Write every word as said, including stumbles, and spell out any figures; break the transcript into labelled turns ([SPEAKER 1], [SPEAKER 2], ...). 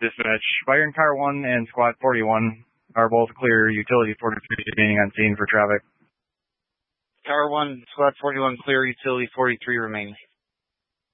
[SPEAKER 1] Dispatch, Fire and Car one and Squad forty-one are both clear. Utility forty-three remaining on scene for traffic.
[SPEAKER 2] Car one, Squad forty-one clear, Utility forty-three remaining.